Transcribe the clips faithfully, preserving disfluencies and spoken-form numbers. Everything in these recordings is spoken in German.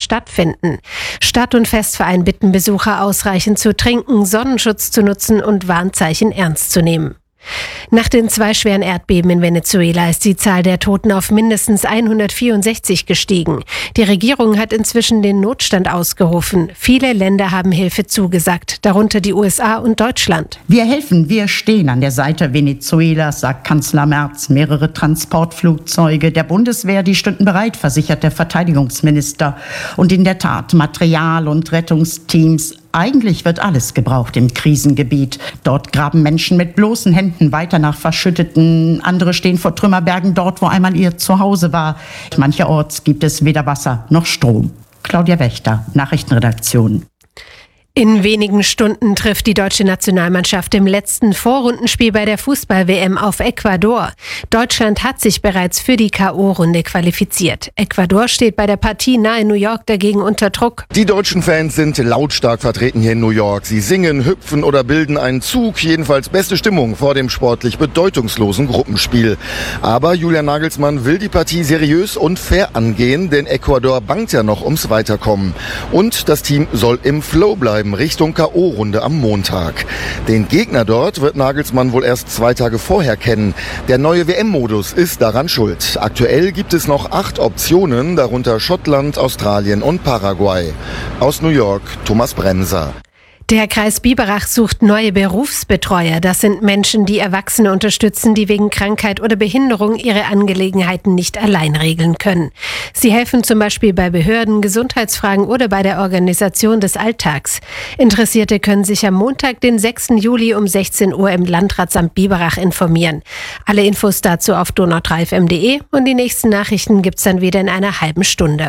stattfinden. Stadt und Festverein bitten Besucher ausreichend zu trinken, Sonnenschutz zu nutzen und Warnzeichen ernst zu nehmen. Nach den zwei schweren Erdbeben in Venezuela ist die Zahl der Toten auf mindestens hundertvierundsechzig gestiegen. Die Regierung hat inzwischen den Notstand ausgerufen. Viele Länder haben Hilfe zugesagt, darunter die U S A und Deutschland. Wir helfen, wir stehen an der Seite Venezuelas, sagt Kanzler Merz. Mehrere Transportflugzeuge der Bundeswehr, die stünden bereit, versichert der Verteidigungsminister. Und in der Tat, Material und Rettungsteams. Eigentlich wird alles gebraucht im Krisengebiet. Dort graben Menschen mit bloßen Händen weiter nach Verschütteten. Andere stehen vor Trümmerbergen dort, wo einmal ihr Zuhause war. Mancherorts gibt es weder Wasser noch Strom. Claudia Wächter, Nachrichtenredaktion. In wenigen Stunden trifft die deutsche Nationalmannschaft im letzten Vorrundenspiel bei der Fußball-W M auf Ecuador. Deutschland hat sich bereits für die K O-Runde qualifiziert. Ecuador steht bei der Partie nahe New York dagegen unter Druck. Die deutschen Fans sind lautstark vertreten hier in New York. Sie singen, hüpfen oder bilden einen Zug. Jedenfalls beste Stimmung vor dem sportlich bedeutungslosen Gruppenspiel. Aber Julian Nagelsmann will die Partie seriös und fair angehen, denn Ecuador bangt ja noch ums Weiterkommen. Und das Team soll im Flow bleiben. Richtung K O-Runde am Montag. Den Gegner dort wird Nagelsmann wohl erst zwei Tage vorher kennen. Der neue W M-Modus ist daran schuld. Aktuell gibt es noch acht Optionen, darunter Schottland, Australien und Paraguay. Aus New York, Thomas Bremser. Der Kreis Biberach sucht neue Berufsbetreuer. Das sind Menschen, die Erwachsene unterstützen, die wegen Krankheit oder Behinderung ihre Angelegenheiten nicht allein regeln können. Sie helfen zum Beispiel bei Behörden, Gesundheitsfragen oder bei der Organisation des Alltags. Interessierte können sich am Montag, den sechsten Juli um sechzehn Uhr im Landratsamt Biberach informieren. Alle Infos dazu auf donau drei f m punkt de und die nächsten Nachrichten gibt's dann wieder in einer halben Stunde.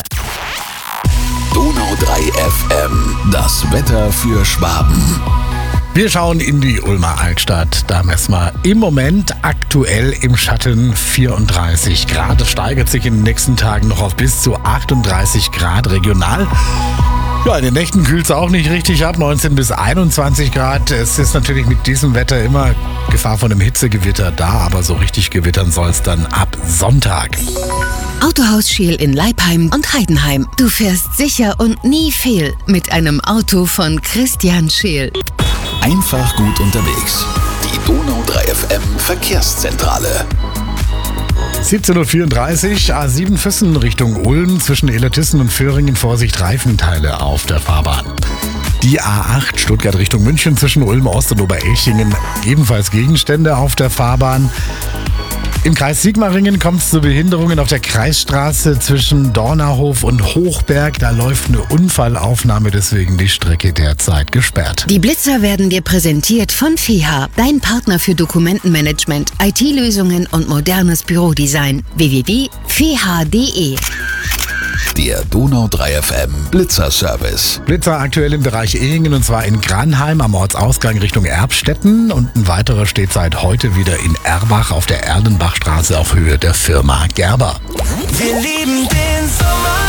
Donau drei F M, das Wetter für Schwaben. Wir schauen in die Ulmer Altstadt. Da messen wir im Moment aktuell im Schatten vierunddreißig Grad. Das steigert sich in den nächsten Tagen noch auf bis zu achtunddreißig Grad regional. Ja, in den Nächten kühlt es auch nicht richtig ab, neunzehn bis einundzwanzig Grad. Es ist natürlich mit diesem Wetter immer Gefahr von einem Hitzegewitter da, aber so richtig gewittern soll es dann ab Sonntag. Autohaus Scheel in Leipheim und Heidenheim. Du fährst sicher und nie fehl mit einem Auto von Christian Scheel. Einfach gut unterwegs. Die Donau drei F M Verkehrszentrale. siebzehn Uhr vierunddreißig, A sieben Füssen Richtung Ulm, zwischen Illertissen und Föhringen, Vorsicht, Reifenteile auf der Fahrbahn. Die A acht Stuttgart Richtung München, zwischen Ulm Ost und Oberelchingen, ebenfalls Gegenstände auf der Fahrbahn. Im Kreis Sigmaringen kommt es zu Behinderungen auf der Kreisstraße zwischen Dornerhof und Hochberg. Da läuft eine Unfallaufnahme, deswegen die Strecke derzeit gesperrt. Die Blitzer werden dir präsentiert von F I H A, dein Partner für Dokumentenmanagement, I T-Lösungen und modernes Bürodesign. w w w punkt f i h a punkt d e. Der Donau drei F M Blitzer-Service. Blitzer aktuell im Bereich Ehingen, und zwar in Granheim am Ortsausgang Richtung Erbstetten. Und ein weiterer steht seit heute wieder in Erbach auf der Erdenbachstraße auf Höhe der Firma Gerber. Wir lieben den Sommer.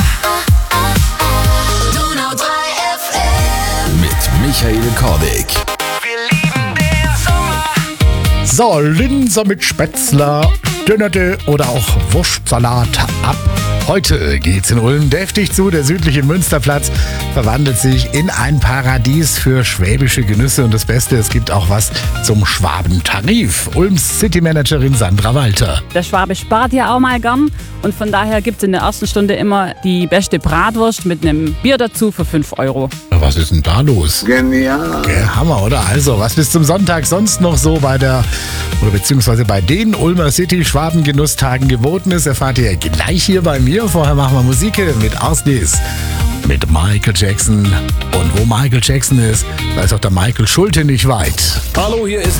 Donau drei F M. Mit Michael Kordig. Wir lieben den Sommer. So, Linser mit Spätzler, Dönerte oder auch Wurstsalat ab. Heute geht's in Ulm deftig zu. Der südliche Münsterplatz verwandelt sich in ein Paradies für schwäbische Genüsse. Und das Beste, es gibt auch was zum Schwabentarif. Ulms Citymanagerin Sandra Walter. Der Schwabe spart ja auch mal gern. Und von daher gibt es in der ersten Stunde immer die beste Bratwurst mit einem Bier dazu für fünf Euro. Was ist denn da los? Genial. Okay, Hammer, oder? Also, was bis zum Sonntag sonst noch so bei der, oder beziehungsweise bei den Ulmer City Schwabengenusstagen geboten ist, erfahrt ihr gleich hier bei mir. Vorher machen wir Musik mit Ausnies, mit Michael Jackson. Und wo Michael Jackson ist, da ist auch der Michael Schulte nicht weit. Hallo, hier ist